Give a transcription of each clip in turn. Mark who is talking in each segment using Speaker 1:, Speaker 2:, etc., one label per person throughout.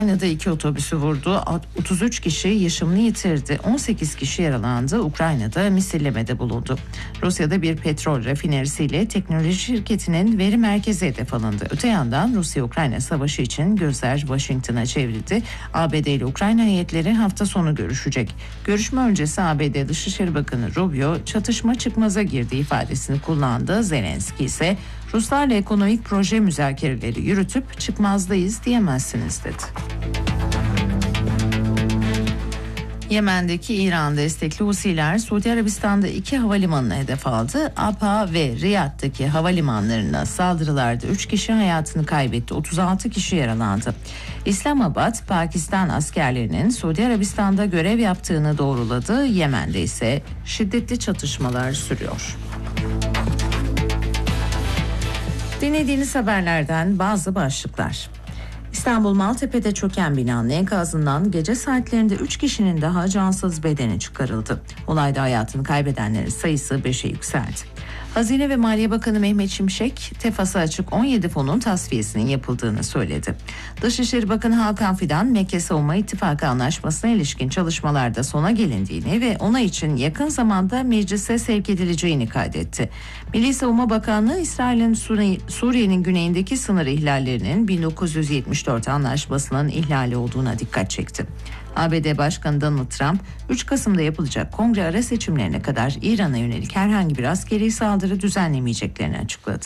Speaker 1: Ukrayna'da 2 otobüsü vurdu. 33 kişi yaşamını yitirdi. 18 kişi yaralandı. Ukrayna'da misillemede bulundu. Rusya'da bir petrol rafinerisiyle teknoloji şirketinin veri merkezi hedef alındı. Öte yandan Rusya-Ukrayna savaşı için gözler Washington'a çevrildi. ABD ile Ukrayna heyetleri hafta sonu görüşecek. Görüşme öncesi ABD Dışişleri Bakanı Rubio çatışma çıkmaza girdi ifadesini kullandı. Zelenski ise Ruslarla ekonomik proje müzakereleri yürütüp çıkmazdayız diyemezsiniz dedi. Yemen'deki İran destekli Husiler Suudi Arabistan'da 2 havalimanını hedef aldı. Abha ve Riyad'daki havalimanlarına saldırılarda 3 kişi hayatını kaybetti, 36 kişi yaralandı. İslamabad, Pakistan askerlerinin Suudi Arabistan'da görev yaptığını doğruladı. Yemen'de ise şiddetli çatışmalar sürüyor. Dinlediğiniz haberlerden bazı başlıklar. İstanbul Maltepe'de çöken binanın enkazından gece saatlerinde 3 kişinin daha cansız bedeni çıkarıldı. Olayda hayatını kaybedenlerin sayısı 5'e yükseldi. Hazine ve Maliye Bakanı Mehmet Şimşek, tefası açık 17 fonun tasfiyesinin yapıldığını söyledi. Dışişleri Bakanı Hakan Fidan, Mekke Savunma İttifakı Anlaşması'na ilişkin çalışmalarda sona gelindiğini ve ona için yakın zamanda meclise sevk edileceğini kaydetti. Milli Savunma Bakanlığı, İsrail'in Suriye'nin güneyindeki sınır ihlallerinin 1974 Anlaşması'nın ihlali olduğuna dikkat çekti. ABD Başkanı Donald Trump, 3 Kasım'da yapılacak kongre ara seçimlerine kadar İran'a yönelik herhangi bir askeri saldırı düzenlemeyeceklerini açıkladı.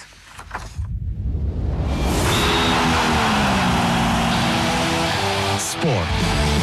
Speaker 2: Spor.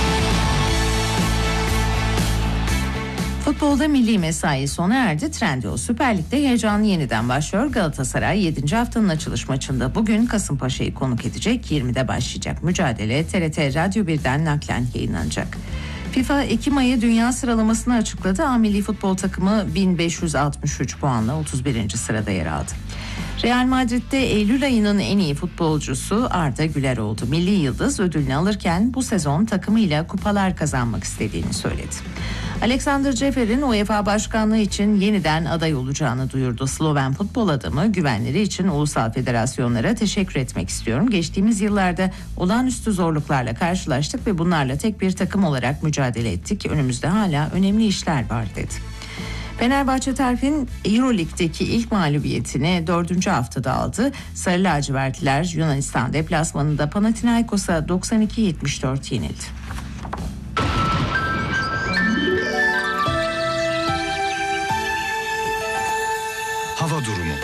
Speaker 1: Futbolda milli mesai sona erdi. Trendyol Süper Lig'de heyecanı yeniden başlıyor. Galatasaray 7. haftanın açılış maçında bugün Kasımpaşa'yı konuk edecek. 20'de başlayacak mücadele TRT Radyo 1'den naklen yayınlanacak. FIFA Ekim ayı dünya sıralamasını açıkladı. A milli futbol takımı 1563 puanla 31. sırada yer aldı. Real Madrid'de Eylül ayının en iyi futbolcusu Arda Güler oldu. Milli Yıldız ödülünü alırken bu sezon takımıyla kupalar kazanmak istediğini söyledi. Alexander Cefer'in UEFA başkanlığı için yeniden aday olacağını duyurdu. Sloven futbol adamı güvenleri için ulusal federasyonlara teşekkür etmek istiyorum. Geçtiğimiz yıllarda olağanüstü zorluklarla karşılaştık ve bunlarla tek bir takım olarak mücadele ettik. Önümüzde hala önemli işler var dedi. Fenerbahçe Terfin Euroleague'deki ilk mağlubiyetini 4. haftada aldı. Sarı lacivertliler Yunanistan deplasmanında Panathinaikos'a 92-74 yenildi.
Speaker 2: Hava durumu.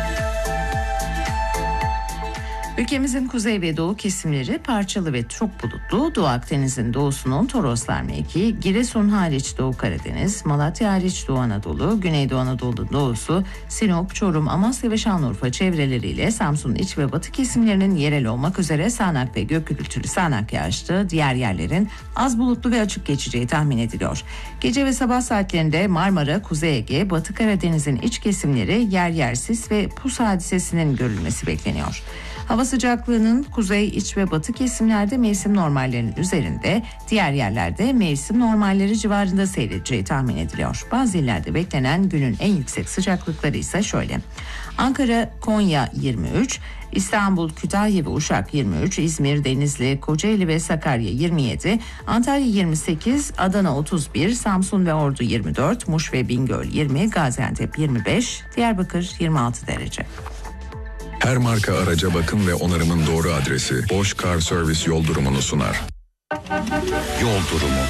Speaker 1: Ülkemizin kuzey ve doğu kesimleri parçalı ve çok bulutlu. Doğu Akdeniz'in doğusunun Toroslar mevkii, Giresun hariç Doğu Karadeniz, Malatya hariç Doğu Anadolu, Güneydoğu Anadolu doğusu, Sinop, Çorum, Amasya ve Şanlıurfa çevreleriyle Samsun'un iç ve batı kesimlerinin yerel olmak üzere sağanak ve gök gürültülü sağanak yağışlı, diğer yerlerin az bulutlu ve açık geçeceği tahmin ediliyor. Gece ve sabah saatlerinde Marmara, Kuzey Ege, Batı Karadeniz'in iç kesimleri yer yer sis ve pus hadisesinin görülmesi bekleniyor. Hava sıcaklığının kuzey, iç ve batı kesimlerde mevsim normallerinin üzerinde, diğer yerlerde mevsim normalleri civarında seyredeceği tahmin ediliyor. Bazı illerde beklenen günün en yüksek sıcaklıkları ise şöyle: Ankara, Konya 23, İstanbul, Kütahya ve Uşak 23, İzmir, Denizli, Kocaeli ve Sakarya 27, Antalya 28, Adana 31, Samsun ve Ordu 24, Muş ve Bingöl 20, Gaziantep 25, Diyarbakır 26 derece.
Speaker 2: Her marka araca bakım ve onarımın doğru adresi Bosch Car Service yol durumunu sunar. Yol durumu.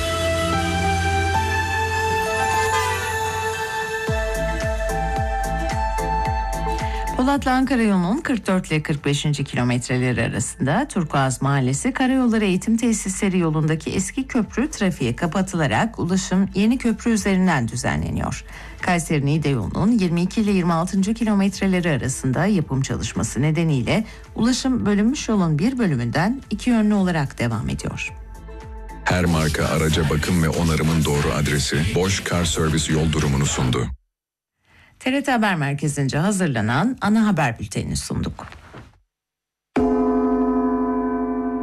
Speaker 1: Polatlı Ankara yolunun 44 ile 45. kilometreleri arasında Turkuaz Mahallesi Karayolları Eğitim Tesisleri yolundaki eski köprü trafiğe kapatılarak ulaşım yeni köprü üzerinden düzenleniyor. Kayseri Niğde yolunun 22 ile 26. kilometreleri arasında yapım çalışması nedeniyle ulaşım bölünmüş yolun bir bölümünden iki yönlü olarak devam ediyor.
Speaker 2: Her marka araca bakım ve onarımın doğru adresi Bosch Car Service yol durumunu sundu.
Speaker 1: TRT Haber Merkezi'nce hazırlanan ana haber bültenini sunduk.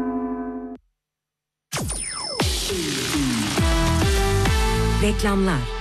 Speaker 3: Reklamlar.